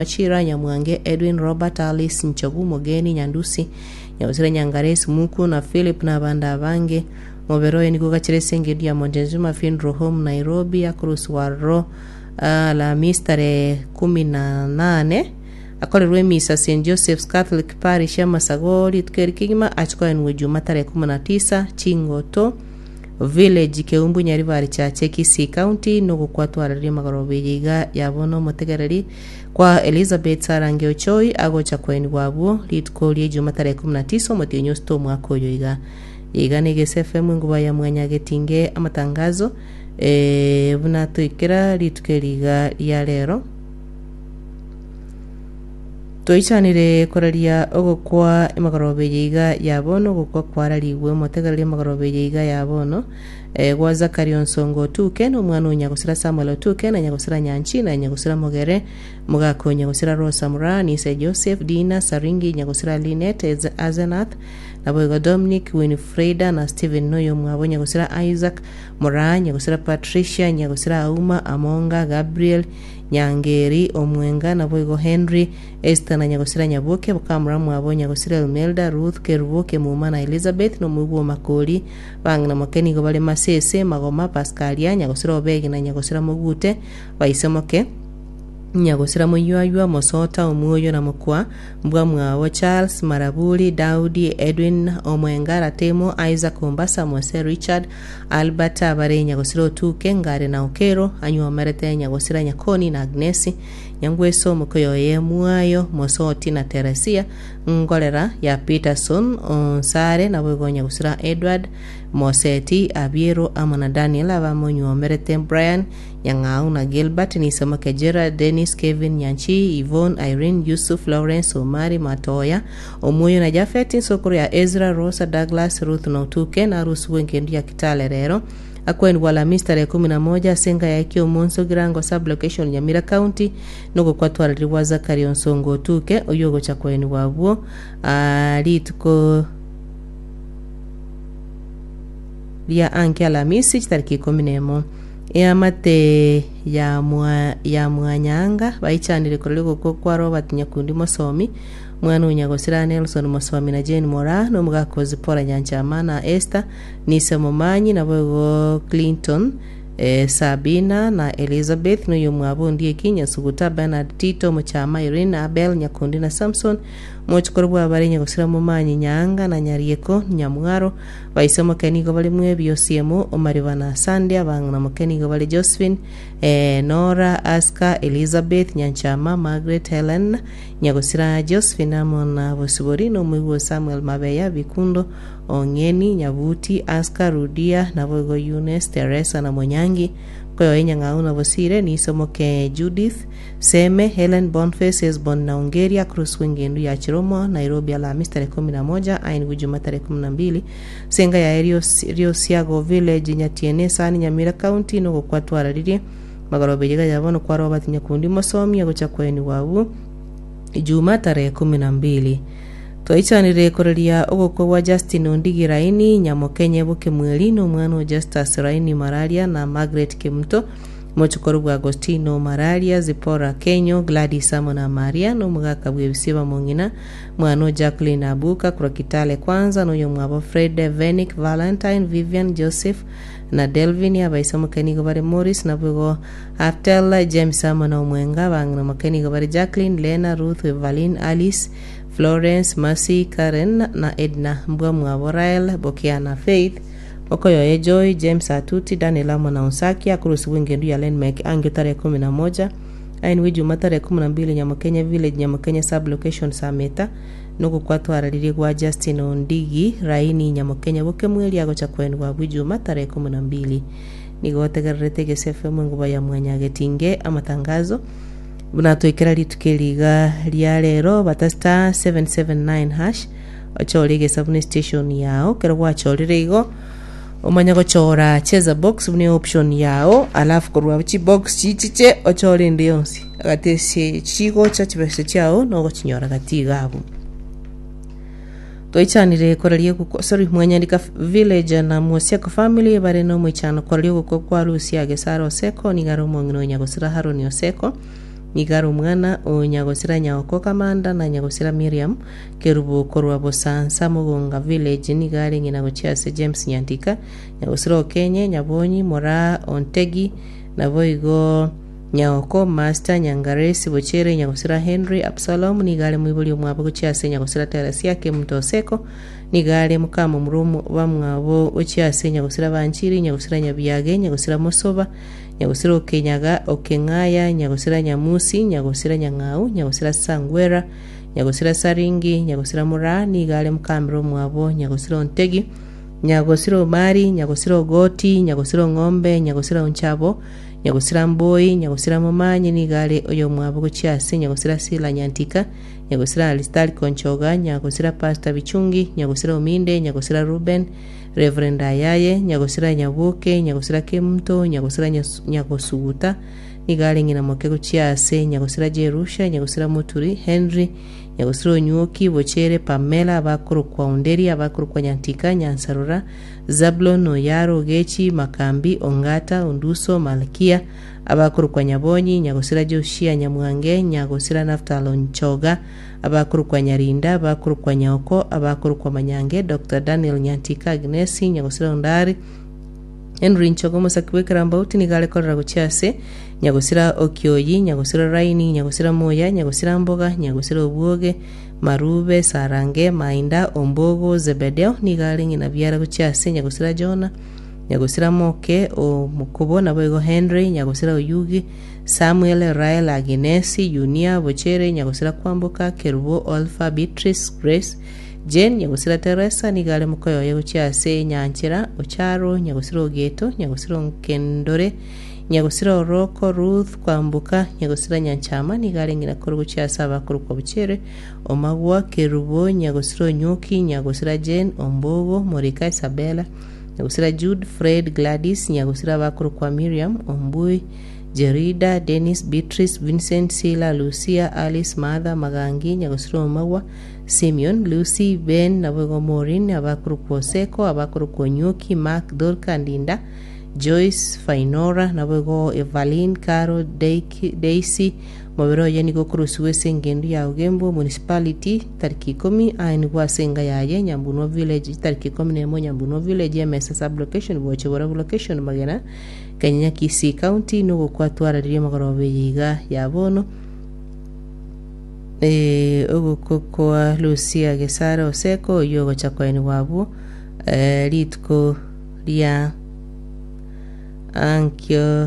Chira Nyamwange, Edwin Robert, Alice Nchogu, Mogeni Nyandusi, Nyagusira Nyangares Muku na Philip na Banda Bange, Moberoye Niguga Chiresenge dia Montezuma Funeral Home Nairobi, Akrus Waro la mistare 18 akolerwe misa St. Joseph's Catholic Parish ya Masagori tukerikigima achukua Juma tarehe 19 Chingoto Village Keumbu Nyarivari cha Chekisi County nugu kwatwarira magorobeyiga yabono mutegereri kwa Elizabeth Sarange Ochoi agocha kweni wabo litkolie Juma tarehe 19 mutinyo sto mwako yoiga iga nige SFM nguba ya mwanya getinge amatangazo bunatuikira litukeriga ya lero toichanire koraria ogokwa emagorobeyiga yabono gukwa kwaraliwe mutegereri emagorobeyiga yabono gwa Zakari Onsongo Tuke no mwana unyagusira Samuel Tuke na nyagusira Nyanchi na nyagusira Mogere mugako nyagusira Rosa Murani St. Joseph Dina Saringi nyagusira Linet Azenath na boygo Dominic Winfreda na Steven Noyo mwabo nyagusira Isaac Murani nyagusira Patricia nyagusira Auma Amonga Gabriel Nyangeri Omwenga na boygo Henry Esther na nyagusira Nyaboke bukamura mwabo nyagusira Elmelda Ruth Keruboke Muma na Elizabeth no mugo Makoli bang na makeni go bale Masese Magoma Pascalia nyagusira Obegi na nyagusira Mugute baisemoke nyagusira Muyaywa Mosota Omuyo na Mukwa mbwa mwawo Charles Marabuli Daudi Edwin Omwenga Ratemo Isaac Ombasa Mose Richard Albert Abare nyagusira Tuke Ngare na Okero anywa merete nyagusira Nyakoni na Agnesi Nyangweso Mukoyo Yemuayo Mosoti na Teresia Ngolera ya Peterson Onsare na Bwegonya gusira Edward Moseti Abiero Amana Daniel abamonyo merete Brian Nyangau na Gilbert ni Samake Gerard Dennis Kevin Nyanchi Yvonne Irene Yusuf Lawrence Omari Matoya Omuyo na Jafet Sokoro ya Ezra Rosa Douglas Ruth Nautuke na Rusu Wengendi ya Kitale rero akweni wala mistare 11 senga ya Kio Monso Girango sublocation Nyamira County nuko kwatwara wa Zakari Onsongo Tuke oyogo cha kweni wabwo lituko lia anke Alamisi tariki 11 mate ya mwanyanga baichanire korego kwa Robert Nyakundi Mosomi mwana unyagosira Nelson Mosomi na Jane Mora no mugakozi Paula Nyanchama na Esther Nise Momanyi na bogo Clinton Sabina na Elizabeth no yomwabo ndiye Kinya Suguta Bernard Tito Muchama Irene Abel Nyakundi na Samson mochikorwa bari nyagosira Momanyi Nyanga na Nyarieko Nyamwaro baisemo kenigo bali mwebyo siemo Omarivana Sunday abanga na mokenigo bali Josephine Nora Aska Elizabeth Nyanchama Margaret Helen nyagosira Josephine Amona Bosiborino mwigo Samuel Mabeya Bikundo Ongeni Nyabuti Aska Rudia na bogo Eunice Teresa na Monyangi kwa Nyangau na Bosire ni somoke Judith Seme Helen Boniface Esbon na Ungeria Cruz Wengendu ya Chiromo Nairobi Alhamisi tarehe 11 aini Juma tarehe 12 senga ya Rio Siago Village Nyatiene Sani Nyamira County no kwatwara riri magorobeyiga yabono kwa Robert Nyakundi Mosomi yagocha kweni wawu Juma tarehe 12 toichanire koreria ogoko wa Justin Ondigi Raini Nyamokenye Buke Mweli no mwana Justus Raini Maralia na Margaret Kimto mochikoru Agostino Maralia Zipora Kenyo Gladys Samona Maria no mugaka bwebisiba mongina mwana Jacqueline Abuka kwa Kitale kwanza no yomwabo Fred Venick Valentine Vivian Joseph na Delvin ya baisamo kenigo bare Morris na bwego Aftel James Samona Omwenga bangna makenigo bare Jacqueline Lena Ruth Evelyn Alice Florence Mercy Karen na Edna mbwa mwabo Rael Bokiana Faith Okoyo Joy James Atuti Daniel Amona Onsaki Cruz Wengendu ya Lenmek ange tarehe 11 aini Juma tarehe 12 Nyamokenya Village Nyamokenya sublocation Sameta nuko kwatwara riri kwa Justin Ondigi Raini Nyamokenya Buke Mweli agocha kweni kwa Juma tarehe 12 nigotegerete gesefemu nguba ya mwanya getinge amatangazo bunatoikera litukeliga lya lero batasta 779# ochorige sabune station yao kero wachorire igo omanya gochora cheza box bune option yao alafu korwa chi box chichiche ochore ndionsi agatese chigo cha chibese chao no gochinyora gatiga abo toichanire koralie ku mwanyandika village na Mwosiako family bare no mwichano koralie ku kwa Lucy agesaro Seko ni garo mongino nyagosira Haroni Oseko nigaro mwana o nyagosira nyaoko kamanda na nyagosira Miriam kerubo korwa bosansa mugonga village nigari ngina gochiase James Nyantika nyagosira Okenye Nyabonyi Mora Ontegi na boigo nyaoko Master Nyangaresi bochere nyagosira Henry Absalom nigale mwibuli mwabo gochiase nyagosira Teresi yake Mtoseko nigale mukamo murumu bamwabo ochiase nyagosira Banchiri nyagosira Nyabiyage nyagosira Mosoba nyagosira Okenyaga Okengaya nyagosira Nyamusi nyagosira Nyangau nyagosira Sangwera nyagosira Saringi nyagosira Murani gale mukambiro mwabo nyagosira Ontegi nyagosira Omari nyagosira Ogoti nyagosira Ngombe nyagosira Onchabo nyagosira Mboi nyagosira Momanyi nigale oyo mwabo gochiase nyagosira Sila Nyantika nyagosira Alistal Konchoga nyagosira Pastor Bichungi nyagosira Ominde nyagosira Ruben Reverend Ayaye nyagosira Nyabuke nyagosira Kemto nyagosira Nyagosuguta nigale ngina moke gochiase nyagosira Jerusha nyagosira Muturi Henry nyagosira Onyuoki Bochere Pamela abakuru kwa Underi abakuru kwa Nyantika Nyansarura Zablon Oyaro Gechi Makambi Ongata Unduso Malkia abakuru kwa Nyabonyi nyagosira Joshia Nyamwange nyagosira Naftalon Choga abakuru kwa Nyarinda abakuru kwa Nyaoko abakuru kwa Manyange Dr. Daniel Nyantika Agnesi nyagosira Ondari Henry Nchogomo sakiwekera mbauti nigale korra gochiase nyagosira Okioyi nyagosira Raini nyagosira Moya nyagosira Mboga nyagosira Obuoge Marube Sarange Mainda Ombogo Zebedeo nigale ngina byara gochiase nyagosira Jona nyagosira Moke o Mukobo na boigo Henry nyagosira Oyugi Samuel Rael Aginesi Junia Bochere nyagosira Kwamboka Kerubo Alpha Beatrice Grace Jane nyagosira Teresa nigale mukoyo yegochiase Nyanchira Ocharo nyagosira Ogeto nyagosira Nkendore nyagosira Oroko Ruth Kwambuka nyagosira Nyanchama nigale ngina korgo chiasa abakuru kwa Buchere Omagwa Kerubo nyagosira Nyuki nyagosira Jane Ombogo Morika Isabella nyagosira Jude Fred Gladys nyagosira abakuru kwa Miriam Ombui Jerida Dennis Beatrice Vincent Sila Lucia Alice Mother Magangi nyagosira Omagwa Simeon Lucy Ben nabego Morin abakuru kwa Seko abakuru kwa Nyuki Mark Dorka Ndinda Joyce Fainora nabego Evaline Caro Daisy mabero yani go kurusuwe sengendu ya Ugembo municipality tariki 10 aini kwa senga yaye Nyambuno village tariki 10 Nyambuno village MS sub location boche wora location magana Kenya Kisii county nugo kwa twara dio magorobe yiga yabono ogo kwa Lucia Gesara Oseko yogo chakwaini wabu litko lia ankyo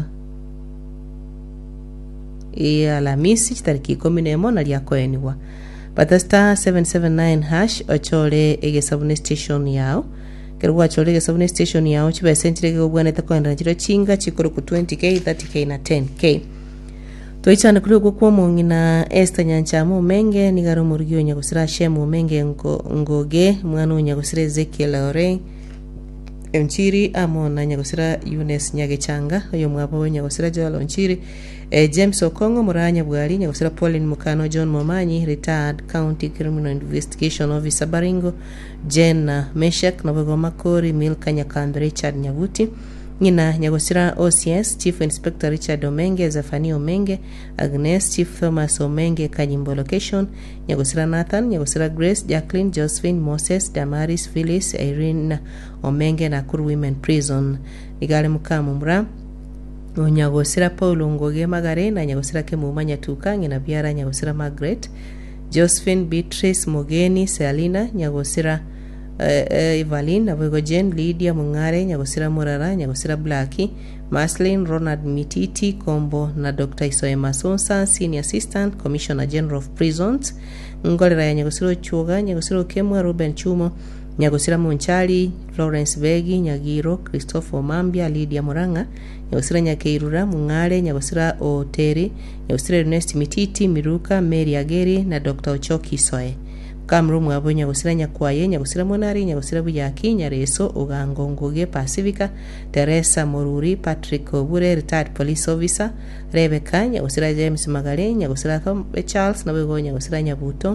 Alhamisi tariki 10 na lyakoeniwa Batasta 779# ochole egesabune station yao kerwa ochole egesabune station yao chiba sentire gobwana takwenda chiro chinga chikoro ku 20k 30k na 10k toichana kuri gwo mungina Esther Nyanchamo Menge nigaro murigyo nyagusira Shemu Menge ngoge mwana nyagusira Ezekiel Ore Nchiri amona nyagusira Yunes Nyagechanga oyo mwabo nyagusira Joel Nchiri James Okongo Muranya Bwali nyagusira Pauline Mukano John Momanyi retired county criminal investigation officer Baringo Jenna Meshak Nabego Makori Milka Nyakandre Richard Nyavuti Nina nyagusira OCS Chief Inspector Richard Omenge Zafani Omenge Agnes Chief Thomas Omenge Kanyimbo location nyagusira Nathan nyagusira Grace Jacqueline Josephine Moses Damaris Phyllis Irene Omenge na Kuru Women Prison nigale mukamu mura nyagusira Paulo Ngoge Magare na nyagusira Kemumanya Tukangi na byara nyagusira Margaret Josephine Beatrice Mogeni Selina nyagusira Evaline nabego Jen Lydia Mungare nyagusira Murara nyagusira Blackie Maslin Ronald Mititi Kombo na Dr. Isoe Masonsa Senior Assistant Commissioner General of Prisons ngolera ya nyagusira Chuga nyagusira Kemwa Ruben Chumo nyagusira Munchali Florence Begi Nyagiro Christopher Mambia Lydia Muranga nyagusira Nyakeirura Mungare nyagusira Oteri nyagusira Ernest Mititi Miruka Mary Ageri na Dr. Ochoki Soe Kamru mwabo nyagusira Nyakwaye nyagusira Monari nyagusira Buyaki Nyareso Ugangongoge Pacifica Teresa Moruri Patrick Obure retired police officer Rebecca nyagusira James Magare nyagusira Charles nabego nyagusira Nyabuto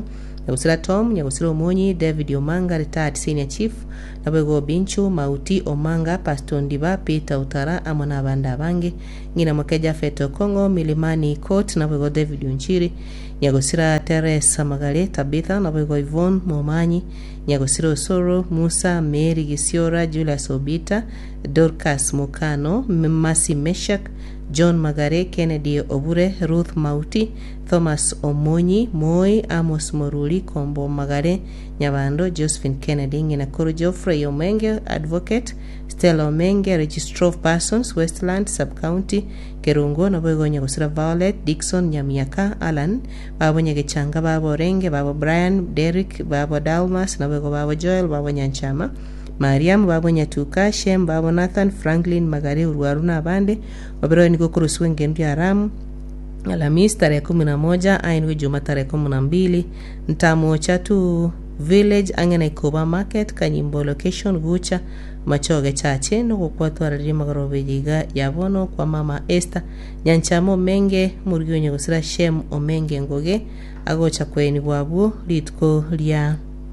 nyagusira Tom nyagusira Omonyi David Omanga retired senior chief nabwego Binchu Mauti Omanga Pastor Ndiba Peter Utara amona abanda abange ngina Mokeja Feto Kongo Milimani Court nabwego David Unchiri nyagusira Teresa Magale Tabitha nabwego Yvonne Momanyi nyagusira Osoro Musa Mary Gisiora Julius Obita Dorcas Mukano Masi Meshak John Magare Kennedy Obure Ruth Mauti Thomas Omonyi Moi Amos Moruli Kombo Magare Nyabando Josephine Kennedy Nginakuru Geoffrey Omenge Advocate Stella Omenge Registrar of Persons Westland Sub-County Kerungo nabwego nyagusira Violet Dixon Nyamiaka Alan babo Nyagechanga babo Renge babo Brian Derek babo Dalmas nabwego babo Joel babo Nyanchama Mariam babo Nyatuka Shem babo Nathan Franklin Magare Urwaruna abande wabiro niko kuruswe ngendu ya Ramu Alhamisi tarehe 11 ainwe Juma tarehe 12 Ntamo Chatu Village angena Ikoba Market Kanyimbo location Gucha Machoge chache no kukwatwa rari magorobe jiga yabono kwa mama Esther Nyanchamo Menge Murgio nyagusira Shem Omenge Ngoge agocha kweni bwabu litko lya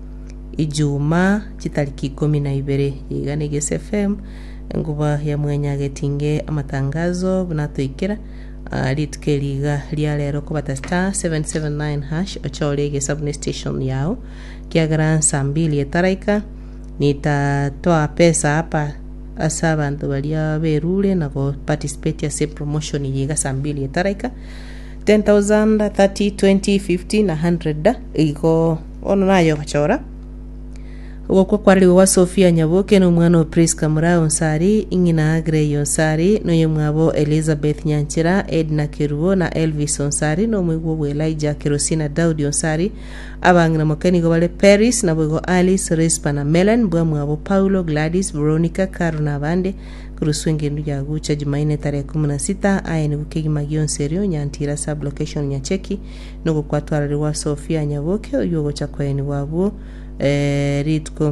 Ijuma chitariki 12 yiga ni GSFM nguba ya mwenya getinge amatangazo bunatoikira litke liga lya lero ko batasta 779 hash ochorege subne station yao kiagara saa 2 etaraika nitatoa pesa hapa asa abantu balia berule na go participate ya promotion yiga saa 2 etaraika 10,000 30 20 50 na 100 iko ono nayo kachora Uko kwari wa Sofia Nyaboke no mwana Priska Murao Nsari ingina Agre Yonsari no yemwabo Elizabeth Nyanchira Edna Kiruo na Elvis Onsari no mwego Elijah Kerosina Daudi Onsari abangina mokeni go bale Paris na bwego Alice Respa na Melan bwa mwabo Paulo Gladys Veronica Karuna Bande kuruswenge nduja gucha Jumaine tarehe 16 ayeni bukegi magion serio Nyantira sub location Nyacheki no kwatwara wa Sofia Nyaboke uyogo chakweni wabo ritko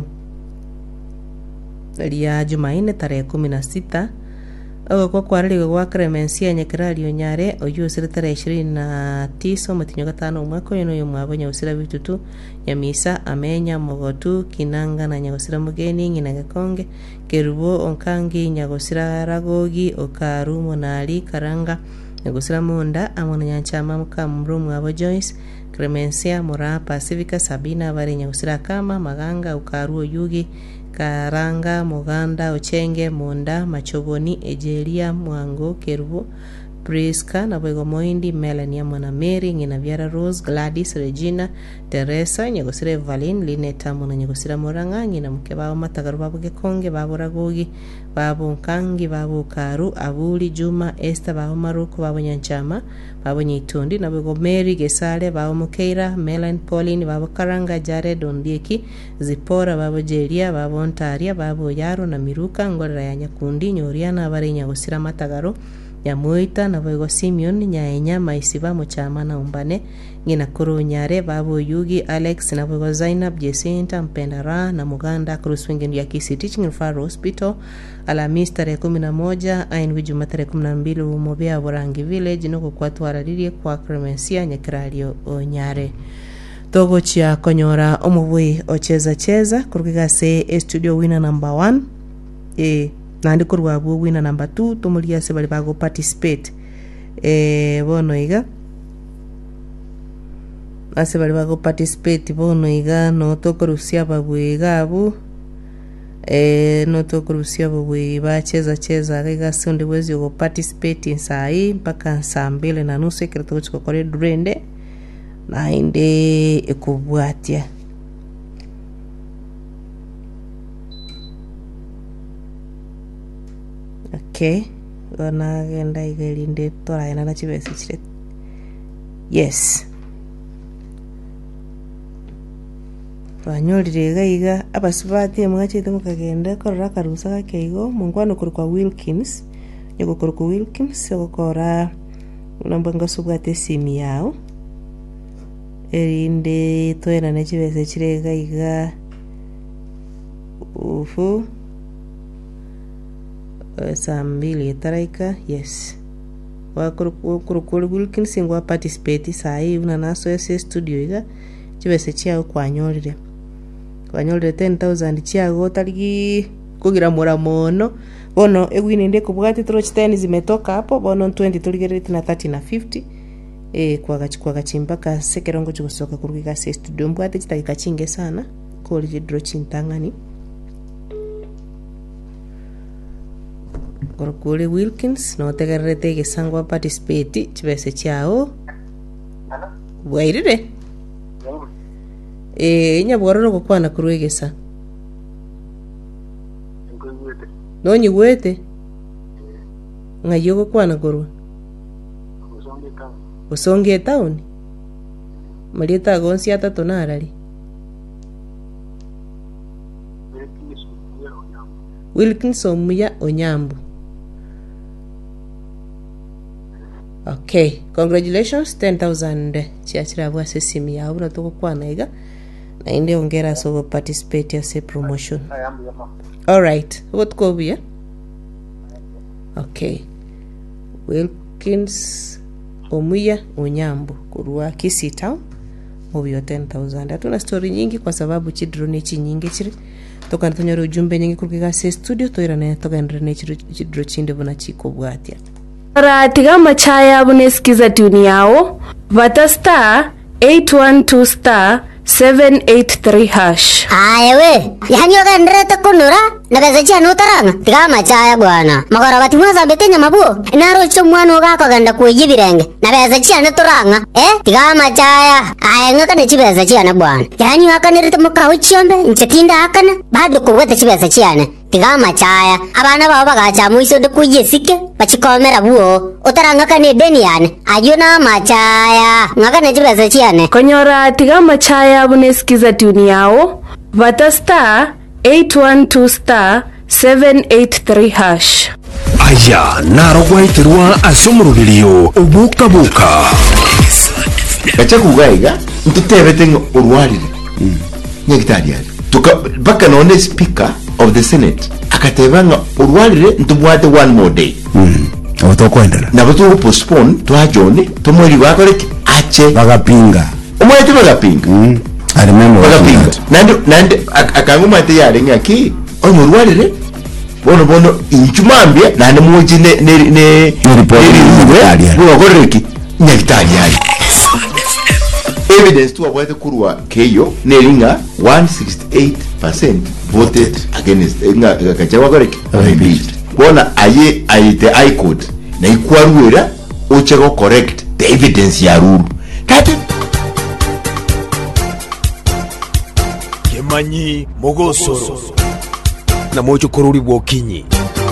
lya Jumaine tarehe 16 kwa kwaraligo kwa Clemencia Nyakirali Onyare oyo sire tarehe 29 matinyo gatano mwako yono yo mwabonya usira bitutu ya misa amenya mogotu kinanga na nyagosira mugeni ngina gakonge kerubo onkangi nyagosira ragogi okaru monali karanga nyagosira munda amona nyanchama mukamru mwabo Joyce Clemencia Mora Pacifica Sabina bari nyagusira kama maganga ukaruo yugi karanga muganda ochenge munda machoboni ejelia mwango kerubo Priska na bwego Moindi Melanie mwana Mary ngina Viara Rose Gladys Regina Teresa nyagusira Valin Lineta mwana nyagusira Moranga ngina mke babo Matagaru babo Gekonge babo Ragogi babo Nkangi babo Karu Abuli Juma Esther babo Maruko babo Nyanchama babo Nyitundi na bwego Mary Gesale babo Mukeira Melanie Pauline babo Karanga Jared Ondieki Zipora babo Jelia babo Ontaria babo Yaro na Miruka ngorera ya Nyakundi Nyoriana bari nyagusira Matagaru ya Moita na bwego Simeon Nyaenya Maisiba Muchama na Umbane ngina Kuru Nyare babo Yugi Alex na bwego Zainab Jacinta Mpendara na Muganda Kuruswingi ya Kisi Teaching Referral Hospital Alhamisi tarehe 11 ainwi Juma tarehe 12 Umobea Borangi Village no kukwatwara lilie kwa Clemencia Nyakirali Onyare togo chia konyora omubwe ocheza kurukiga se studio winner number 1 nandi kurwa bu winner number 2 tumulia se bali bago participate bono iga ase bali bago participate bono iga no tokurusia babwiga abu no tokurusia babwi bacheza iga sonde wezi go participate insai mpaka saa 2:30 kirito chikokore durende na inde ekubwatia okay gona genda igelinde tora ina na chibese chire yes banyolire iga abasibati mwachite mukagenda korora karusa kakeigo mungwano kuri kwa Wilkins nyoko kuri kwa Wilkins okora unambanga subwate simi yao erinde toera na chibese chire iga ufu saa 2 taraika yes wakuru Wilkins ngwa participate sai una naso ese studio iga chibese chiao kwanyorire 10,000 chiago tariki kugira mura mono bono egwini ndiko bwati troch 10 zimetoka hapo bono 20 tuligerete na 30 na 50 kwa gachimba ka sekerongo chugosoka kurugika se studio mbwate chitakika chinge sana koli droch intangani Korokule Wilkins no tegerete gesangwa participate chibese chiao wairire inya bwororo gukwana kurwegesa no nyigwete ngayo gukwana kurwa usonge town marieta gonsi atatu narari Wilkins Omuya Onyambu. Okay, congratulations, 10,000 chiachira bwa sesimi ya ubra toko kwa naiga na inde ongera so participate as a promotion. All right, what go be? Okay, Wilkins Omuya Onyambu kurua Kisii Town mobio 10,000. Hatuna story nyingi kwa sababu chidro nechi nyingi chiri toka ntonyoro ujumbe nyingi kurkiga se studio toira ne toka ndrene chidro chinde bona chiko bwatia ratiga machaya bunesikiza tuni yao vata star 812 star 783 hash. Ayewe, yani yoga ndrete kunura na beza chanu taranga tiga machaya bwana magara bati mwaza betenya mabuo naro cho mwana ga ganda kujibirenge na beza chanu turanga tiga machaya ayenga kana chibeza chana bwana yani akanirite mukawo chiombe nchetinda akana bado kuwete chibeza chana tiga machaya abana babo bagacha muiso de kuyesike bachikomera buo utaranga kana deni yani ayuna machaya ngakana chibeza chana konyora tiga machaya bunesikiza tuni yao vata star 812 star 783 hash. Aya narogwaitirwa asomurugiriyo obuka gacha kugaiga ntutebete urwarire nyegitari tuka baka none speaker of the senate akatebanga urwarire ntubwate one more day otokwendera na batu postpone twajone tomweri bakoreki ache bagapinga omwete bagapinga I remember nande akanguma te yare ngaki omurwarire bono inchumambia nande muji ne report bugoreki nyagitari yari evidence tu abwate kurwa keyo nelinga 168% voted against kachawa goreki bona ayite I code na ikwarwera ochego correct the evidence ya rule kati Kemanyi Mogosoro na mocho koruri bwokinyi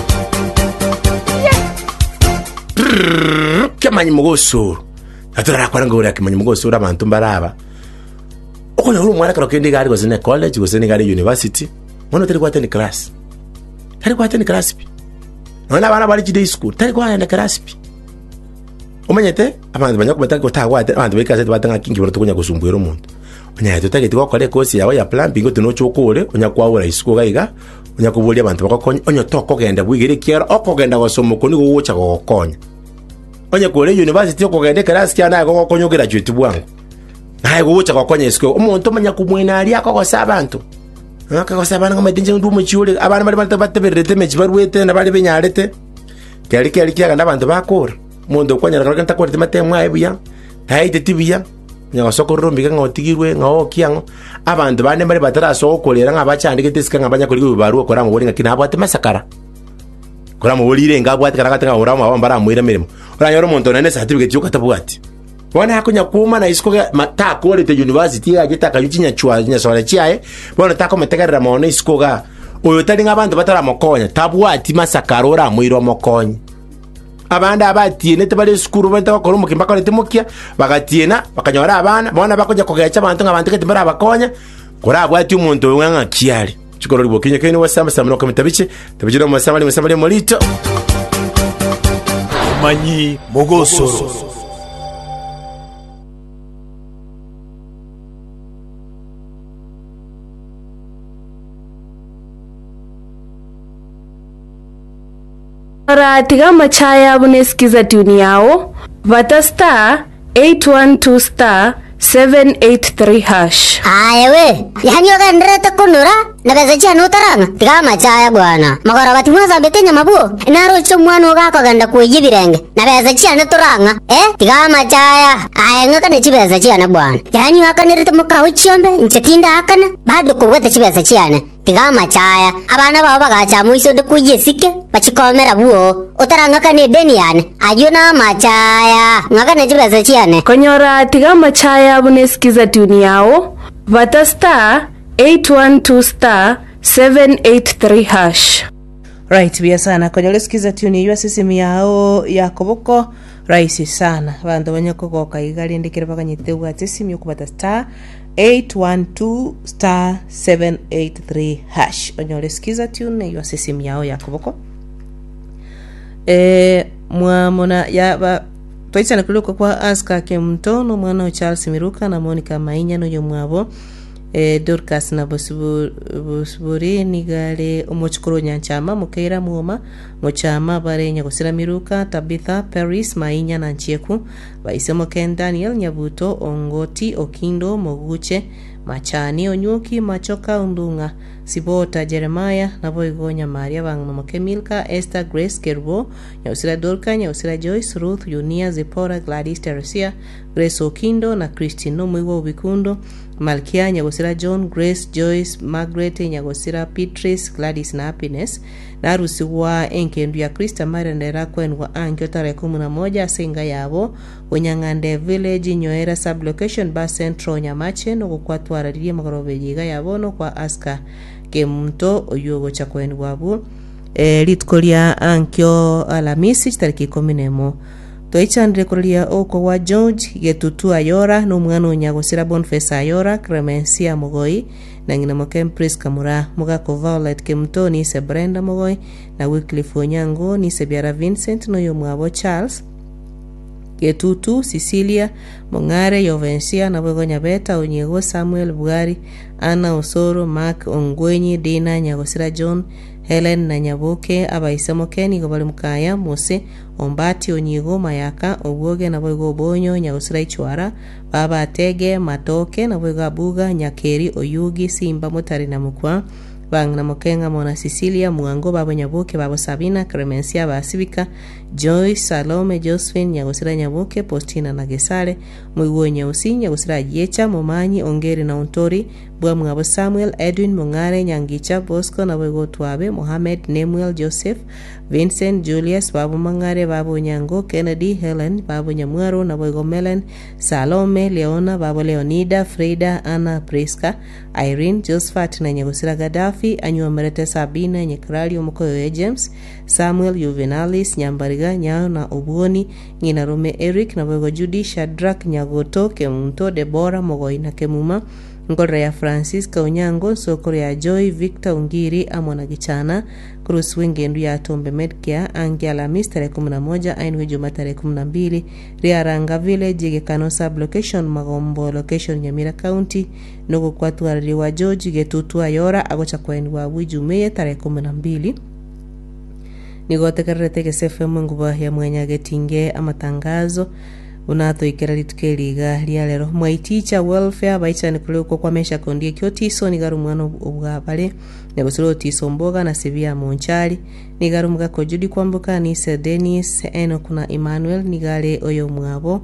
Kemanyi Mogosoro atara kwaranga uri Kemanyi Mogosoro abantu baraba okona uri mwana karo kendi gari gozene college gozene gari university mwana tari kwateni class pi mwana bana bari jide school tari kwateni class pi omanyete abantu banyako bataka gotagwa abantu bekaze batanga kingi boro tukunya gusumbuira umuntu onya tutake tikokole kosi yawe ya plumbing tunochokole onya kwawura isiko gaiga onya kubulia abantu bakokonya onya toko genda bwigire kiara okogenda gosomuko ni gucha gokonya onya kole university okogenda class kya na gokonya graduate bwangu naye gucha gokonya isiko umuntu manya kumwena ali akogosaba abantu akagosaba ngo medinje ndu muchiule abana bali bateberete mechi barwete na bali benyarete kali kya abantu bakora mundo kwanya rakanta ntakorete matemwa ebuya taite tibiya nyasoko rombi nga otigirwe nga okiango abantu bane bari bataraso okolera nga bachandike tesika nga banya kuri baruo kora ngo nga kinabo ate masakara kora mu bolire nga bwate karakata nga uramo abambara muira mirimo ora yoro monto nene certificate yokata bwati bona hakunya kuma na isko ta quality university ya gita kayuchinya chwa nya sore chiae bona ta kometegerera mono isko ga oyo tali nga abantu bataramokonya tabwati masakara ora muiro mokonya abanda abatiene tebale skuru banta bakora mukimba kore temukia bagatiena bakanyora abana bona bakoja kogecha abantu ngabantu ketembera abakonya kora abwati umuntu wanga kiali chikoro libokinye kene wasamba samno komitabiche tabijira mu masambali molito Kemanyi Mogosoro ratiga machaya bunesikiza tuni yao vata star 812 star 783 hash. Aya we, yani yogendrete kunura na beza chanu taranga tiga machaya bwana magora bati mwaza betenya mabuo naro cho mwana ga kaganda kuyibirenge na beza chanu turanga tiga machaya aya ngaka ne chibeza chana bwana yani wakanirite muka uchiombe nchetinda akana bado kuwete chibeza chana tiga machaya abana babo bagacha mwiso de kuyesike bachikomera buo utaranga kane deni yani ayuna machaya ngaka ne chibeza chana Konyora tiga machaya bunesikiza tuni yao vata star 812 star 783 hash. Right, bia sana kwenye lesikiza tuni yua sisi miyao ya koboko raisi sana vando wanyako kwa kaigali ndikira paka nyiteu ati simi ukubata star 812 star 783 hash kwenye lesikiza tuni yua sisi miyao ya koboko muamona ya ba toitsa nakuluko kwa aska ke mtono mwana Charles Miruka na Monica Mainya no yomwabo Dorcas na bosuburi nigale omochukuro nyanchama mukeira muoma mochama barenya gusira Miruka Tabitha Paris Mainya na Nchieku baisemo Ken Daniel Nyabuto Ongoti Okindo Moguche Machani Onyuki Machoka Undunga Sibota Jeremiah na Boigonya Maria Bangmoke Milka Esther Grace Kerbo Nyausira Dorka Nyausira Joyce Ruth Yunia Zipora Gladys Teresia Grace Okindo na Christine Mwigo Bikundo Malkia Nyagosira John Grace Joyce Margaret Nyagosira Beatrice Gladys na Happiness na rusi wa enkendu ya Krista Marendera kwenwa ankyo tarehe 11 senga yabo Onyangande Village Nyoera Sublocation Bus Central Nyamache no kukwatwara liye magorobe jiga yabo no kwa aska kemunto oyogo cha kwenwa abu litkolia ankyo Alamisi tariki 10 Toichandre kolia oko wa George Getutu Ayora no mwana Onyagosira Boniface Ayora Clemencia Mogoi na ngina mokem Priska Mura Mugako Violet Kemtoni se Brenda Mogoi na Wycliffe Onyango ni se Biara Vincent no yomwabo Charles Getutu Cecilia Mongare Yovencia na Bogonya Beta Onyego Samuel Bugari Ana Osoro Mark Ongwenyi Dina Nyagosira John Helen na Nyaboke abaisemo Keni gobali mukaya Mose Ombati Onyigo Mayaka Obuoge na Boigo Bonyo Nyagosira Ichwara Baba Atege Matoke na Boigo Abuga Nyakeri Oyugi Simba Motari na Mukwa Bang na Mokenga Mona Cecilia Muango Baba Nyaboke Baba Sabina Clemencia Basibika Joy Salome Josephine Nyagosira Nyaboke Postina na Gesare Mwigo Nyausi Nyagosira Yecha Momanyi Ongeri na Ontori Bwa Mwabo Samuel Edwin Mongare Nyangicha Bosco na Boigo Tuabe Mohamed Nemuel Joseph Vincent Julius Babu Mangare Babu Nyango Kennedy Helen Babu Nyamwaro na Boigo Melen Salome Leona Babu Leonida Frida Anna Priska Irene Josephat na Nyagosira Gaddafi Anywa Merete Sabina Nyekrali Omukoyo James Samuel Juvenalis Nyambariga Nyao na Obuoni Ngina Rome Eric na Boigo Judy Shadrack Nyagoto Kemunto Deborah Mogoi na Kemuma Ngora ya Francisca Onyango Sokoro ya Joy Victor Ungiri Amona Gichana Cruz Wengendu ya Tombe Medcare Angi Alhamisi tarehe 11 Ainwe Juma tarehe 12 Riaranga Village Gekano Sublocation Magombo Location Nyamira County Nogo kwatu wa George Getutu Ayora Agocha kweni wa Wijume tarehe 12 Nigote karete kesefemu nguba ya mwenya getinge amatangazo unato ikera litukeliga lialero Mwaiticha welfare baichane kuleko kwa mesha kondie kyotiso nigaru mwana obwabale negosiro tiso mboga na Sevilla Monchali nigaru mga kojudi kwambuka ni se Dennis eno kuna Emmanuel nigale oyo mwabo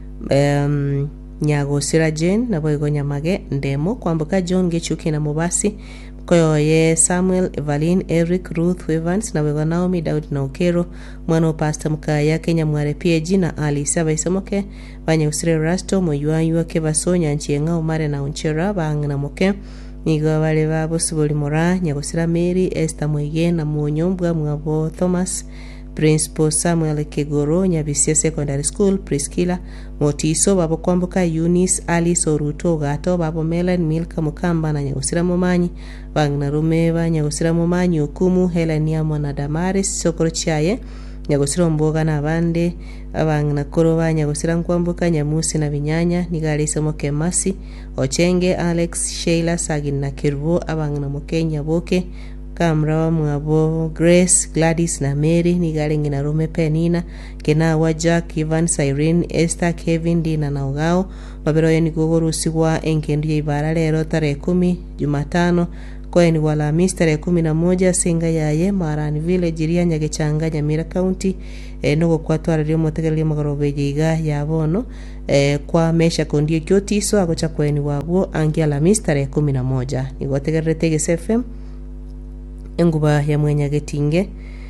Nyagosira Jane na Boigo Nyamage ndemo kwambuka John Gechuki na Mobasi Koyo ye Samuel Evelyn Eric Ruth Evans na Wego Naomi Daud na Okero mwana Pastor Mkaya Kenya Mware PG na Ali Saba Isomoke banya usire Rasto moyuanywa ke basonya nchenga umare na unchera bang na moke nigo wale babo Suboli Mora Nyagosira Mary Esther Mwege na Muonyombwa Mwabo Thomas Principal Samuel Kegoro Nyabisia Secondary School Priscilla Motiso babo kwambuka Eunice Alice Oruto Gato babo Melen Milka Mukamba na Nyagosira Momanyi Bangna Rumeva Nyagosira Momanyi Okumu Helen Yamona Damaris Sokoro Chiaye Nyagosira Mboga na Bande Abangna Koroba Nyagosira Nkwambuka Nyamusi na Binyanya Nigali Somoke Masi Ochenge Alex Sheila Sagin na Kirvo Abangna Mokenya Boke kamra mwabo Grace, Gladys na Mary nigale ngina Rome Penina kena wa Jack, Ivan, Cyrene, Esther, Kevin, Dina na Ugao babero yani gogorusigwa enkendu ya ibara lero tarehe 10 Jumatano kweni wala mistare 11 singa yaye Marani Village ria Nyagechanga Nyamira County nugo kwatwara rio motegereria magorobejiga ya bono kwa mesha kondio kyotiso agocha kweni wabo angia la mistare 11 nigotegerete Gese FM enguba ya mwenya getinge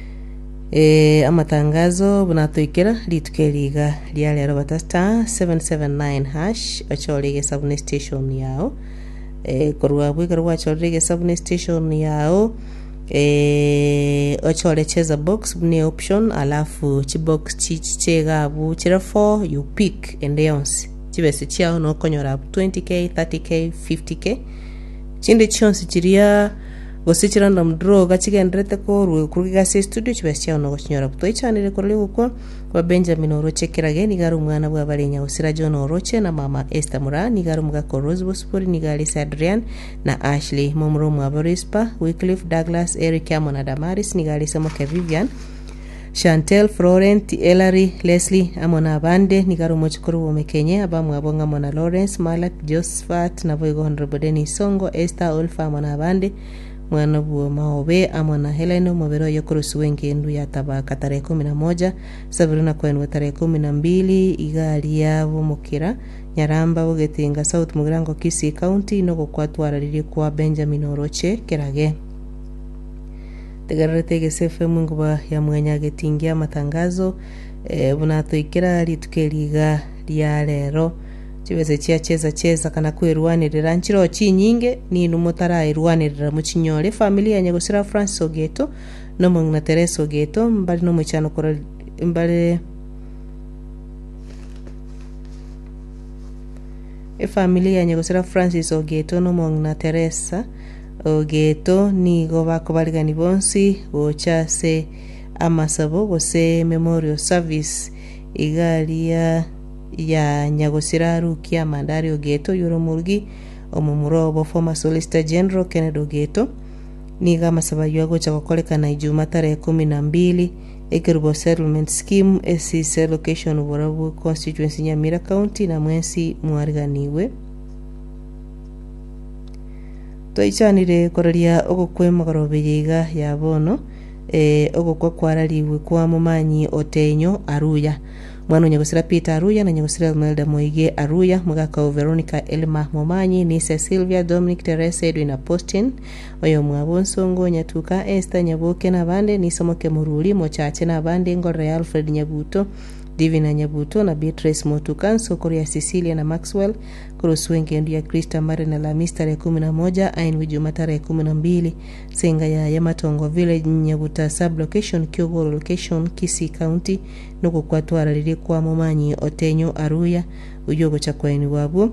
amatangazo bunatoikera litukeliga lya lero batasta 779 hash achorege subne station yao korwa bwe korwa achorege subne station yao ochore cheza box bune option alafu chibox chichega bu chira 4 you pick and dance chibese chiao no konyora 20k 30k 50k chinde chonsi chiria gosichira ndamdro gachigendrete ko rukuruga se studio chibese no goshinyora butoichanire korle kwa Benjamin Oroche kirage ni garu mwana bwa barenya usira John Oroche na mama Esther Mura ni garu mga ko Rose Bospori ni gali Adrian na Ashley Momro Mwaborispa Wycliffe Douglas Eric Amona Damaris ni gali Samoke Vivian Chantel Florent Ellery Leslie Amona Bande ni garu mochukuru womekenye abamu abonga Mona Lawrence Malak Josephat na boygo Honorable Denis Songo Esther Olfa Amona Bande mwana buo maobe amona Heleno mobero yokurusu wengi ndu ya tabaka tarehe 11 Sabrina kwenu tarehe 12 igali yabo mukira Nyaramba bugetinga South Mugirango Kisii County no kwatwara riri kwa Benjamin Oroche kirage tegarete Gese FM nguba ya mwenya getingia matangazo bunatoikira litukeliga lya lero chibese cheza kana kwerwanirira nchiro chinyinge ni numotara irwanirira muchinyore familia Nyagosira Francis Ogeto no mungna Teresa Ogeto mbali no muchano kora mbali familia Nyagosira Francis Ogeto no mungna Teresa Ogeto ni goba kobaligani bonsi bochase amasabo gose memorial service igalia ya Nyagosira Rukia Mandari Ogeto Yoromurgi omumurobo former Solicitor General Kennedy Ogeto niga masaba yago chakokoleka na Ijumaa tarehe 12 Ekerubo Settlement Scheme SC location Uborabu constituency Nyamira County na mwensi mwariganiwe toichanire koreria ogokwe magorobeyiga ya bono ogokwa kwaraliwe kwa mumanyi Otenyo Aruya mwana Nyagosira Peter Aruya na Nyagosira Elmelda Moige Aruya mugaka Veronica Elma Momanyi ni Sylvia Dominic Teresa Edwin Apostin oyo mwabonsongo Nyatuka Esther Nyaboke na bande ni Somoke Muruli mochache na bande Ngore Alfred Nyabuto Divina Nyabuto na Beatrice Motukan Sokoria Cecilia na Maxwell Kuruswenge ndia Krista Mare na Lamista tarehe 11 ainu Ijumaa tarehe 12 senga ya Yamatongo Village Nyabuta sub location Kyogoro location Kisii County nuko kwatwara riri kwa mumanyi Otenyo Aruya uyogo chakwaini wabu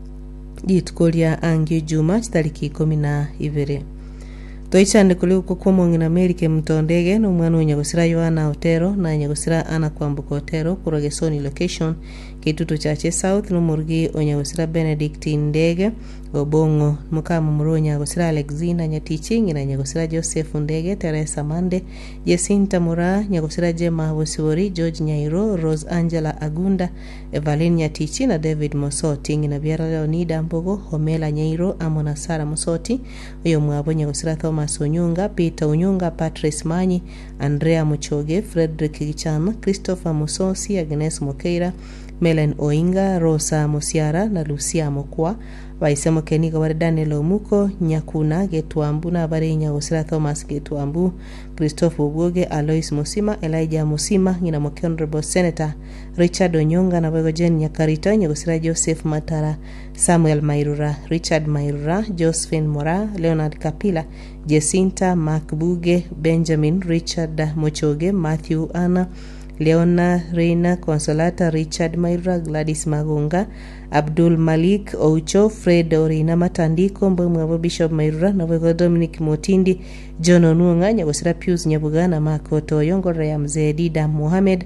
jitkolia angi Ijumaa tariki 12 toichande kuli kwa mwangina Amerika mtondege no mwana Nyagosira Yohana Otero na Nyagosira Ana Kwambuka Otero Kurogesoni location Kitutu Chache South no murgi Nyagosira Benedict Ndege Obongo mukamu muro Nyagosira Alexina Nyatichingi na Nyagosira Joseph Ndege Teresa Mande Jacinta Mura Nyagosira Jema Bosiwori George Nyairo Rose Angela Agunda Evelyn Nyatichi na David Mosoti na Biara Leonida Mbogo Homela Nyairo Amona Sara Mosoti uyo mwabo Nyagosira Thomas Onyunga Peter Onyunga Patrice Manyi Andrea Muchoge Frederick Gichana Christopher Musosi Agnes Mokeira Melen Oinga Rosa Musiara na Lucia Mokwa baisemo keniga wale Daniel Omuko Nyakuna Getwambu na bare Nyagosira Thomas Getwambu Christopher Ugoge Alois Musima Elijah Musima ngina Honorable Senator Richard Onyonga na bego Jen Nyakarita Nyagosira Joseph Matara Samuel Mairura Richard Mairura Josephine Mora Leonard Kapila Jacinta Makbuge Benjamin Richard Mochoge Matthew Anna Leona Reina Consolata Richard Maira Gladys Magunga Abdul Malik Oucho Fred Orina Matandiko Mbomwe Bishop Maira na Wego Dominic Motindi John Onunga Nyagosira Pius Nyabugana Makoto Yongore ya Mzee Dida Mohamed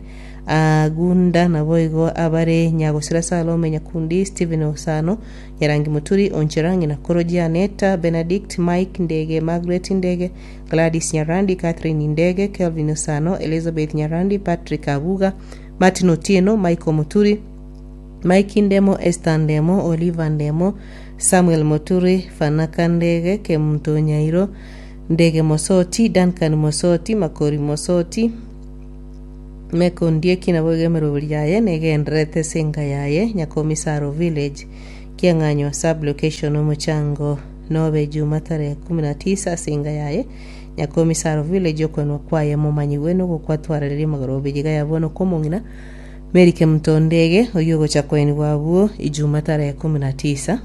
agunda naboigo abare nyagosira Salome Nyakundi Steven Osano Nyarangi Muturi Oncherangi na Koroji Aneta Benedict Mike Ndege Margaret Ndege Gladys Nyarandi Catherine Ndege Kelvin Osano Elizabeth Nyarandi Patrick Abuga Martin Otieno Michael Muturi Mike Ndemo Esther Ndemo Oliver Ndemo Samuel Muturi Fanaka Ndege Kemto Nyairo Ndege Mosoti Duncan Mosoti Makori Mosoti Mekondie kina boge merobuli yaye negendrete singa yaye Nyakomisaro village Kianganyo sub location Omuchango Nobe Jumatare 19 singa yaye Nyakomisaro village okwenwa kwaye mumanyiwe no gukwatwarira magorobe giga yabono komongina Merike Mtondege oyogo chakweni wabuo Ijumatare 19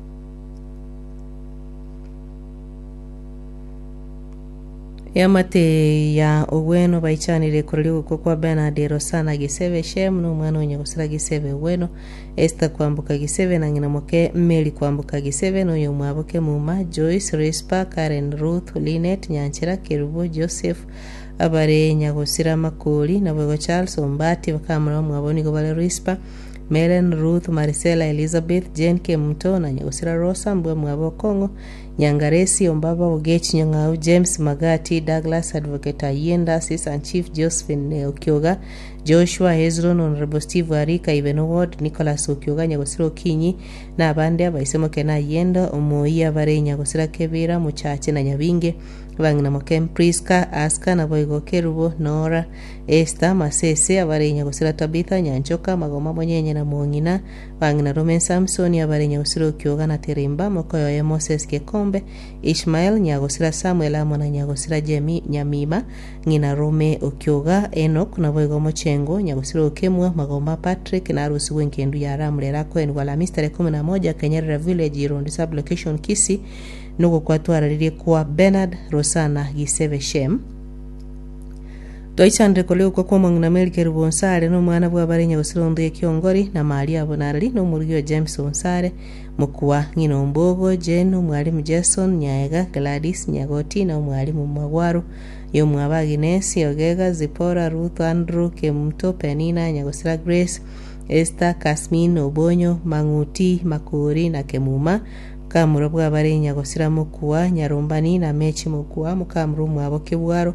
Yamate ya Oweno baichanire kuriligo kwa Bernard Rosana Giseve Shem no mwana onye gusira Giseve Oweno Esther kwambuka Giseve na ngina moke Meli kwambuka Giseve no yo mwaboke Muma Joyce Rispa Karen Ruth Linet Nyanchira Kerubo Joseph abare nyagosira Makoli na bwego Charles Ombati bakamura mwaboni go bale Rispa Melen Ruth Maricela Elizabeth Jane Kemto na nyagosira Rosa mbwe mwabo Kongo Nyangaresi Ombaba Ogechi Nyangau James Magati Douglas Advocate Ayenda Assistant Chief Josephine Okyoga Joshua Hezron Honorable Steve Arika Iveno Ward Nicholas Okyoga Nyagosira Kinyi na abande abaisemo kena Ayenda Omoia bare Nyagosira Kebira Muchache na Nyabinge bangina mokem Priska Aska na Boigo Kerubo Nora Esther Masese abare Nyagosira Tabitha Nyanchoka Magoma Monyenye na Mongina bangina Roman Samson abare Nyagosira Okyoga na Terimba Mokoyo ya Moses Kekombe Ishmael Nyagosira Samuel Amona Nyagosira Jemi Nyamima ngina Rome Okyoga Enoch na Boigo Mochengo Nyagosira Okemwa Magoma Patrick na Arusi Wenkendu ya Ramlera Kwen wala Mr. 11 Kenyera Village Irondi sub location Kisi nuko kwatwararire kwa Bernard Rosana Giseve Shem Doichandre koleo kwa mangina Melike Rubonsare no mwana bwa barenya Nyagosira Kiongori na Maria Abonarali no murigyo James Onsare mukuwa ngino Mbogo Jeno mwalimu Jason Nyaega Gladys Nyagoti na mwalimu Magwaru yo mwabagi Nesi Ogega Zipora Ruth Andrew Kemto Penina Nyagosira Grace Esther Kasmin Obonyo Manguti Makuri na Kemuma kamuro bwa bare Nyagosira mukuwa Nyarumbani na Mechi mukuwa mukamuru mwaboke bwaro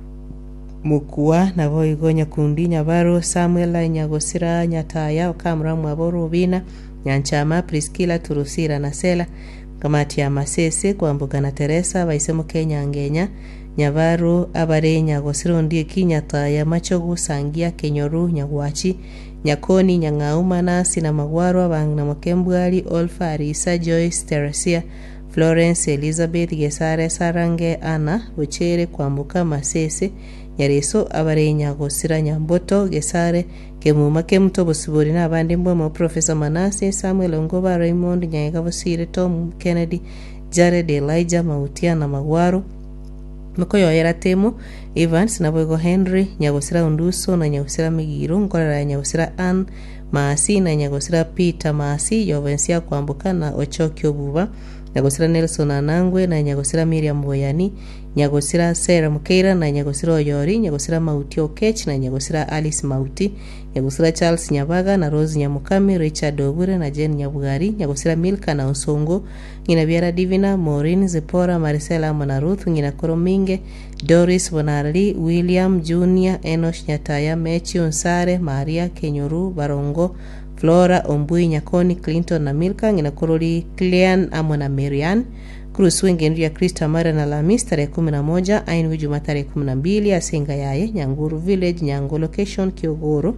mukuwa na Boigo Nyakundi Nyabaro Samuel Nyagosira Nyataya kamura mwaboro bina Nyanchama Priskila Turusira na Sela kamati ya Masese kwambuka na Teresa baisemo Kenya ngenya Nyabaro abare Nyagosira ndie Kinyataya Machogu Sangia Kenyoru Nyagwachi Nyakoni Nyangauma Nasi na Magwaro abangna Mokembwali Olfa Arisa Joyce Teresia Florence Elizabeth Gesare Sarange Ana Buchere kwambuka Masese Nyareso abare Nyagosira Nyamboto Gesare Kemuma Kemto Bosibori na abandi mbwe Professor Manase Samuel Ongoba Raymond Nyaega Bosire Tom Kennedy Jared Elijah Mautia na Magwaro Mokoyo Yeratemo Evans na Boigo Henry Nyagosira Unduso na Nyagosira Migiro Nkorera Nyagosira Ann Maasi na Nyagosira Peter Maasi Yovensia kwambuka na Ochokyo Buba Nyagosira Nelson Anangwe na Nyagosira Miriam Boyani Nyagosira Sarah Mukeira na Nyagosira Oyori Nyagosira Mauti Okech na Nyagosira Alice Mauti Nyagosira Charles Nyabaga na Rose Nyamukami Richard Obure na Jen Nyabugari Nyagosira Milka na Osongo ngina Biara Divina Maureen Zipora Maricela Monaruth ngina Korominge Doris Bonarli William Junior Enosh Nyataya Mechi Onsare Maria Kenyoru Barongo Flora Ombui Nyakoni Clinton na Milka ngina Korori Clean Amona Marian Cruz wengendu ya Krista Mara na Lamis tarehe 11 ainu Jumatare 12 Asinga yaye Nyanguru Village Nyango location Kiogoro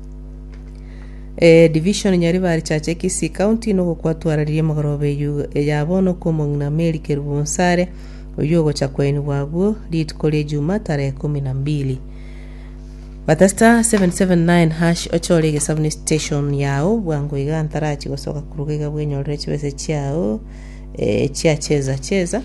division Nyaribari Chache Kisi County no kwatwarariye magorobe yabono ko mungna Melike Rubonsare oyogo chakweni wabu lead college Jumatare 12 Batasta 779 ochorege subni station yao bwango igantarachi gosoka kurugega bwenyorere chibese cyao chia cheza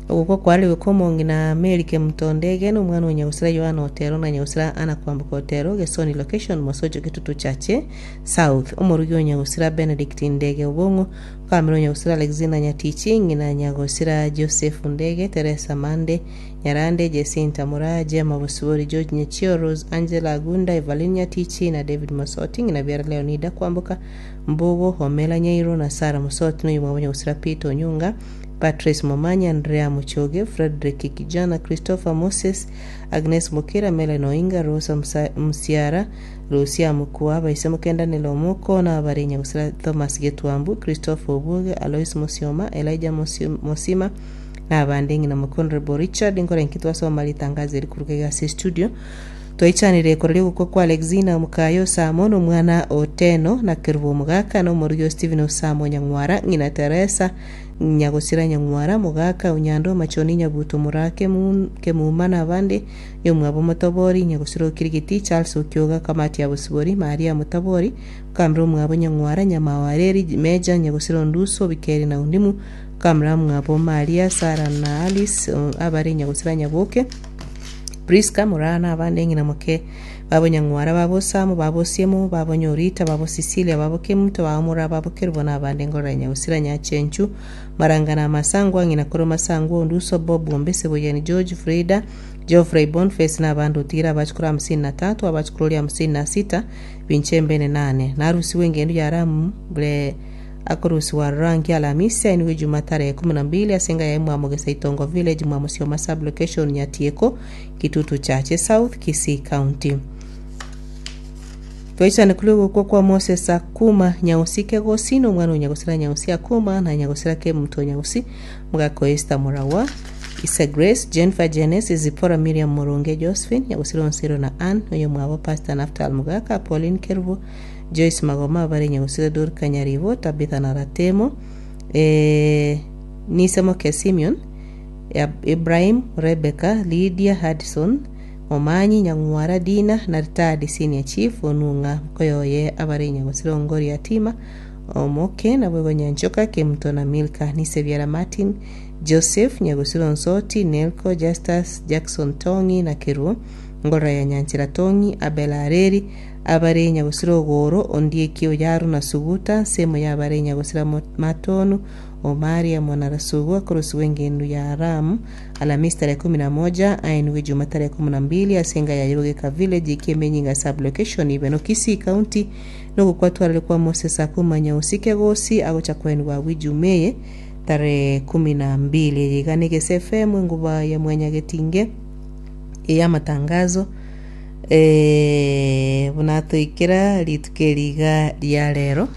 uko kwali wekomongi na Melike Mtondege no mwana Nyausira Yohana Otero na Nyausira ana kwambuka Otero Gesoni location Mosojo Kitutu Chache South Omorugi Nyausira Benedict Ndege Obongo Kamero Nyausira Alexina Nyatichi na Nyausira Joseph Ndege Teresa Mande Nyarande Jesinta Muraje Mabusuri George Nyechio Rose Angela Agunda Evelyn Nyatichi na David Masoti na Biara Leonida kwambuka Mbogo Homela Nyairo na Sara Musoti no yumwa Nyausira Pito Nyunga Patrice Momanya, Andrea Muchoge, Frederick Kijana, Christopher Moses, Agnes Mukira, Meleno Inga, Rosa Msiara, Lucia Mukua, Baisemo Kenda Nilomoko na Barenya Usira Thomas Getuambu, Christopher Obuge, Alois Mosioma, Elijah Mosima na abandingi na Mkonrebo Richard Ngora nkitwa so malitangaze likuruga si studio. Toichanire korele kwa Alexina Mukayo Samono mwana Oteno na Kirvo Mugaka no Morio Steven Osamo Nyangwara ngina Teresa Nyagosira Nyangwara Mugaka unyando machoni Nyabuto Murake Kemumana abandi yo mwabo Mutabori Nyagosiro Kirigiti Charles Okyoga Kamati ya Busibori Maria Mutabori Kamro mwabo Nyangwara Nyamawareri Meja Nyagosiro Nduso Bikeri na Undimu Kamra mwabo Maria Sara na Alice abari Nyagosira Nyaboke Priska Murana abandi ngina muke babo Nyangwara babo Samu babo Siemu babo Nyorita babo Sicilia babo Kemuto bamura babo Kiribona abandi Ngora Nyagosira Nyachenchu Marangana Masangwa ngina Koro Masangwa Nduso Bob Ngombese Boyani George Freda Geoffrey Boniface na abandi utira abachukura 53 abachukura 56 Binchembe 8 narusi wengendu yaramu ble Akorusi wa rangi Alhamisi iniwe Jumatare 12 asenga ya Mwamogesa Itongo Village Mwamusio sub location Nyatieko Kitutu Chache South Kisii County. Tuaisa nekulugu kwa Moses Akuma Nyausike Gosino mwana Nyagosira Nyausi Akuma na Nyagosira ke mto Nyausi Mugako Esther Murawa Isa Grace Jennifer Genesis Zipora Miriam Moronge Josephine Nyagosira Onsiro na Ann Oyo mwabo Pastor Naftal Mugaka Pauline Kervo Joyce Magoma bari Nyagosira Dur Kanyarivo Tabitha Naratemo Nisemo Kesimion Ibrahim Rebecca Lydia Hudson Omanyi Nyangwara Dina na retired senior chief Onunga Koyoye abari Nyagosira Ngori Yatima Omoke na Bwego Nyanchoka Kemto na Milka Niseviera Martin Joseph Nyagosira Nsoti Nelko Justus Jackson Tongi na Kiru Ngora ya Nyanchira Tongi Abela Areri abare Nyagosira Goro ondie kio yaru na Suguta semo ya abare Nyagosira Matonu Omaria Mwanarasugu Kurusu wengendu ya Ram Alhamisi tarehe 11 ainiwe Jumatare 12 asenga ya Yogeka Village Ikemenyinga sub location Ibeno Kisii County nuko kwatwara likuwa Moses Akuma Nyausike Gosi agocha kwenu wa Wijumeye tarehe 12 yiganike SFM nguba ya Mwanyagetinge ya matangazo bunatoikira litukeriga lya lero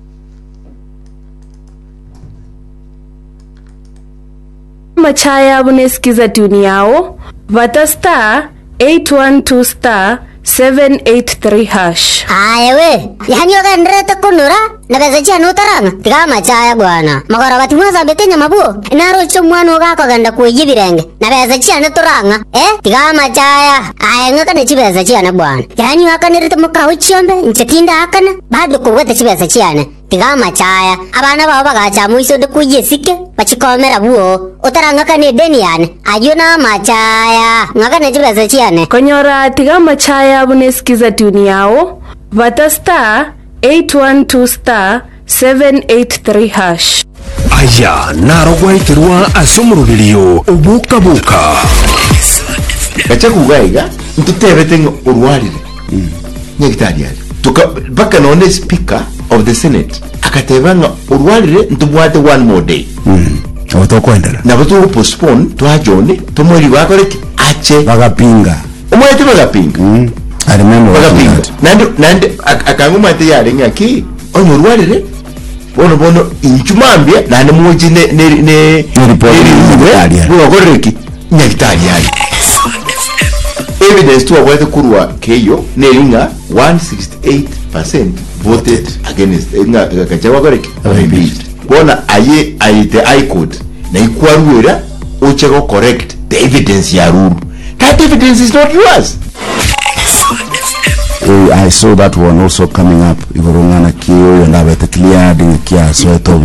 Machaya bunesikiza tuni yao Vata star 812 star 783 hash. Ayewe, yani yoga ndreta kunura na beza chanu taranga tiga machaya bwana magara bati mwaza betenya mabuo naro chomwano ga kaganda kuyibirenge na beza chanu turanga tiga machaya ayenga kana chibeza chana bwana yani akanirita muka uchombe nchetinda akana bado kuweta chibeza chana tiga machaya abana baba bagacha muiso de kuyesike bachikomera buo utaranga kane deni yani ayuna machaya ngakana chibeza chana konyora tiga machaya bunesikiza tuni yao Vata star 812 star 783 hash. Aya narogwa itirwa asomurugiriyo ubuka buka gacha kugaiga ntutebete urwarire nyegitari yari tuka baka none speaker of the senate akatebanga urwarire ntubwate one more day otokwendera nabo tu postpone twajone tumuri bakoreki ache bagapinga umwete bagapinga I remember nande akanguma ate yale ngaki onyo rwarire bono inchumambye nane muji ne report bwokoreki nyagitari yali evidence to avoid kurwa keyo nelinga 168% voted against kachawa koreki impeached bona aite I code na ikwarwera ocheko correct the evidence ya rule that evidence is not yours I saw that one also coming up. Igorongana Kio and Abeta cleared in Kia Soto.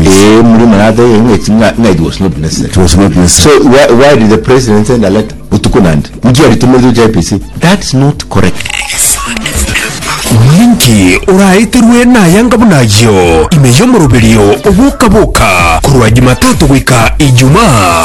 It was not necessary. It was not necessary. So why did the president send a letter? Utukunand. That's not correct. Linki uraitirwe na yanga bunayo imeyo murubirio obuka kurwa Jumatatu gwika Ijumaa.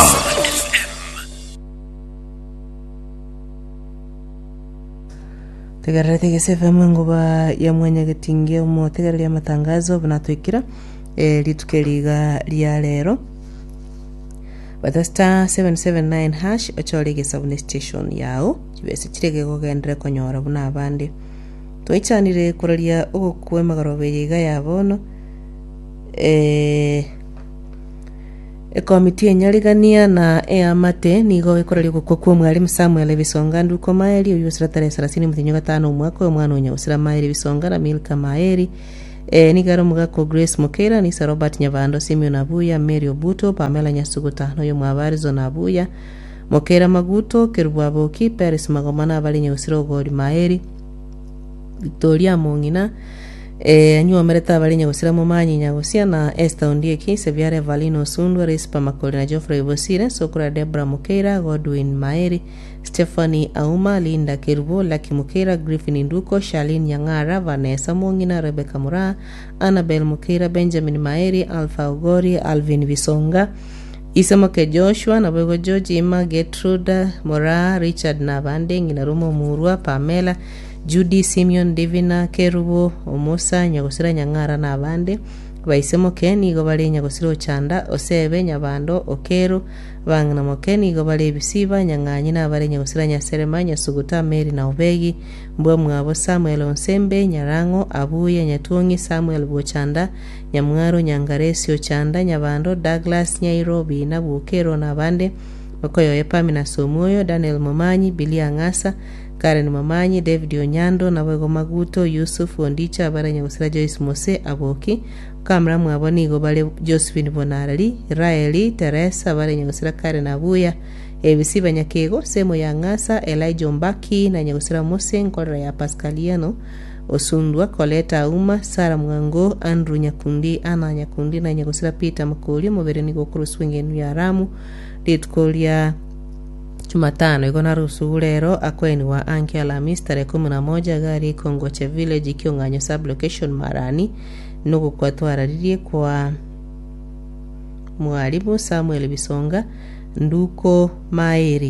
Tegarate gesefa nguba ya mwanya getinge mu tegarali ya matangazo bunatwikira litukeliga lya lero batasta 779 hash ochorege sabune station yao kibese kirege gogendere konyora buna abandi toichanire kuralia okwe magaroberiga yabono komiti enyarigania na amate nigo ikorali gukwa mwalimu Samuel Bisonga nduko maeri uyu siratare 30 muthinyo gatano mwaka wa mwana unya usira maeri Bisonga na Milka Maeri nigaro mugako Grace Mukera ni Robert Nyavando Simeon Abuya Mary Obuto Pamela Nyasuguta no yo mwabarizo na Abuya Mukera Maguto Kirwaboki Paris Magomana abali nyusiro gori Maeri Victoria Mongina anyuwa mereta abali nyagusira mu manyi nyagusia na Esther Ondieki Seviare Valino Sundwa Rispa Makoli na Geoffrey Bosire Sokura Debra Mukera Godwin Maeri Stephanie Auma Linda Kirbo Lucky Mukera Griffin Nduko Charlene Nyangara Vanessa Mongina Rebecca Mura Annabel Mukera Benjamin Maeri Alpha Ogori Alvin Bisonga Isamoke Joshua na Bego George Ima Gertrude Mora Richard Nabande Nginarumo Murwa Pamela Judy Simeon Divina Kerubo Omosa Nyagusira Nyangara na abande baisemo Keni gobale Nyagusira Chanda Osebe Nyabando Okero bangna Mokeni gobale bisiba Nyanganyi na abale Nyagusira Nyaserema Nyasuguta Mary na Obegi mbwa mwabo Samuel Onsembe Nyarango Abuya Nyatungi Samuel Bochanda Nyamwaro Nyangaresi Ochanda Nyabando Douglas Nyairobi na Bukero na abande Okoyo Epami na Somoyo Daniel Momanyi Bilia Ngasa Karen Mamanyi David Onyando na Wego Maguto Yusuf Ondicha abara Nyagusira Joyce Mose Aboki kamera mwaboni gobale Josephine Bonarali Raeli Teresa abara Nyagusira Karen Abuya ebisiba Nyakego Semo ya Ngasa Elijah Mbaki na Nyagusira Mose Nkora ya Pascaliano Osundwa Koleta Auma Sara Mwango Andrew Nyakundi Ana Nyakundi na Nyagusira Peter Makoli mubereni gokuru swingenu ya Ramu litkolia Jumatano igona rusugulero akweni wa Anki Alhamis tarehe 11 gari Kongoche Village Kionganyo sublocation Marani nuko kwa twararirie kwa mwalimu Samuel Bisonga nduko Maeri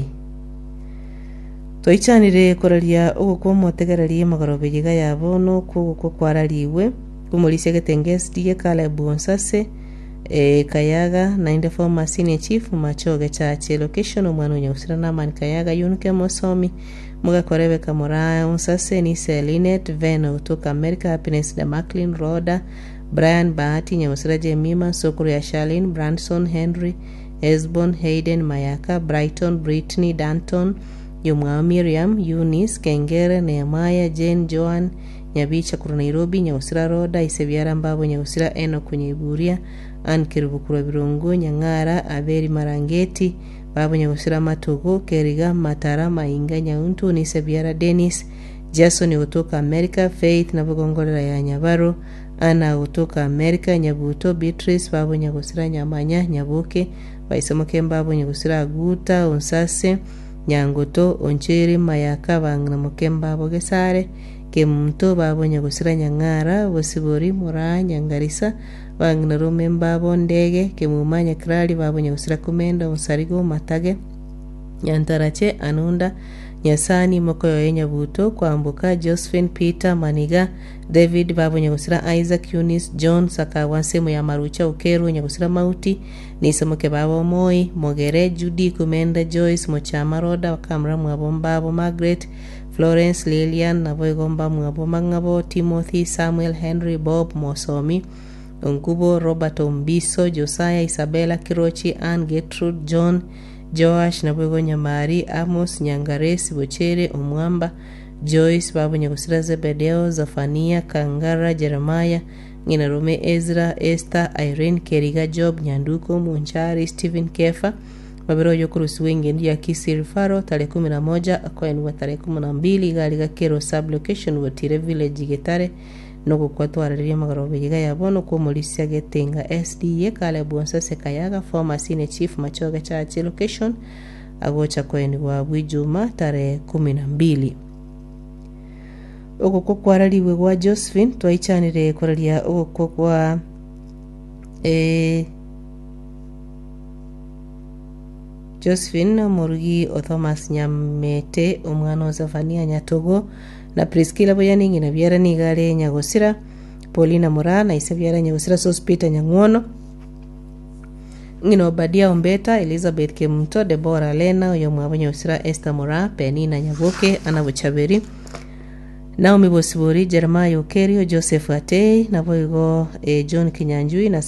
toichanire koralia uko motegereri magorobejiga yabono kuko kwaraliwe kumulise getengesti kale Bonsase Kayaga 94 Masine Chief Machoge Chache location omwana nyusira na man Kayaga Yunke Mosomi muga korebe kamora unsase ni Selinet Veno kutoka America Happiness de Maclean Roda Brian Bahati nyusira Jemima Sokuru ya Charlene Branson Henry Esbon Hayden Mayaka Brighton Brittany Danton Yumwa Miriam Eunice Kengere Nehemiah Jane Joan Nyabicha kuru Nairobi nyusira Roda Isebiara mbabo nyusira Eno kwenye Iburia Ankiribukura Birongo Nyangara Aberi Marangeti Babu Nyagusira Matogo Keriga Matara Mainga Nyauntu Nisebiara Dennis Jason kutoka America Faith na Bugongorera ya Nyabaro Ana kutoka America Nyabuto Beatrice Babu Nyagusira Nyamanya Nyabuke Baisomoke Babu Nyagusira Guta Onsase Nyangoto Oncheri Mayaka Bangna Mokemba Bogesare Kemunto Babu Nyagusira Nyangara Wasibori Mura Nyangarisa Wangna Rumemba Bondege Kemumanya Krali Babu Nyagusira Kumenda Unsarigo Matage Nyantarache Anunda Nyasani Mokoyo Nyabuto Kwambuka Josephine Peter Maniga David Babu Nyagusira Isaac Eunice John Sakawansemo ya Marucha Ukeru Nyagusira Mauti Nisamoke Babo Moi Mogere Judy Kumenda Joyce Mochama Roda Wakamra Mwabomba Margaret Florence Lilian Navoigomba Mwabomangabo Timothy Samuel Henry Bob Mosomi Ongubo Robert Ombiso Josiah Isabella Kirochi Ann Gertrude John Joash Navoigo Nyamari Amos Nyangaresi Bochere Omwamba Joyce Babu Nyagusira Zebedeo Zafania Kangara Jeremiah Nginarume Ezra Esther Irene Keriga Job Nyanduko Munchari Stephen Kefa mabiro yokurusi wengi ndia Kisii Faro tarehe 11 akoeni wa tarehe 12 gali gakero sub location wotire village Getare noko kwatwararia magarobe yiga yabono ko mulisia Getenga SDA kale bonsa sekayaga former senior chief Machoge Church location agocha koeni wa Bwijuma tarehe 12 oko kwarariwe gwa Josephine twaichanire koraria oko kwa Josephine Murugi o Thomas Nyamete umwana wa Zafania Nyatogo na Priscilla Boyaningi na Biara Nigare Nyagosira Paulina Mura na Isabiara Nyagosira Sospita Nyangwono ngino Badia Ombeta Elizabeth Kemunto Deborah Lena uyo mwabo Nyagosira Esther Mura Penina Nyagoke Ana Buchaberi Naomi Bosibori Jeremiah Okerio Joseph Atei na boigo John Kinyanjui na